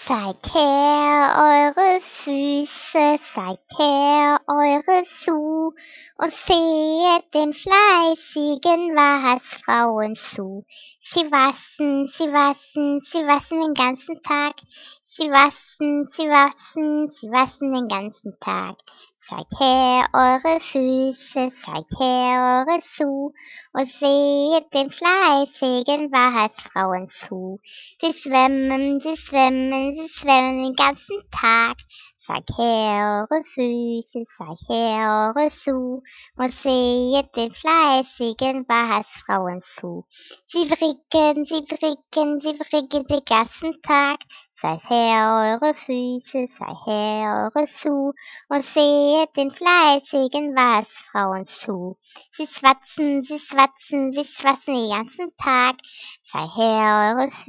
Zeigt her eure Füße, zeigt her eure Schuh und sehet den fleißigen Waschfrauen zu. Sie waschen, sie waschen, sie waschen den ganzen Tag. Sie waschen, sie waschen, sie waschen den ganzen Tag. Zeigt her eure Füße, zeigt her eure Schuh und seht den fleißigen Waschfrauen zu. Sie schwimmen, sie schwimmen, sie schwimmen den ganzen Tag. Zeigt her eure Füße, zeigt her eure Schuh und seht den fleißigen Waschfrauen zu. Sie fricken, sie fricken, sie fricken den ganzen Tag. Zeigt her eure Füße, zeigt her eure Schuh und seht den fleißigen Waschfrauen zu. Sie schwatzen, sie schwatzen, sie schwatzen den ganzen Tag. Zeigt her eure Füße.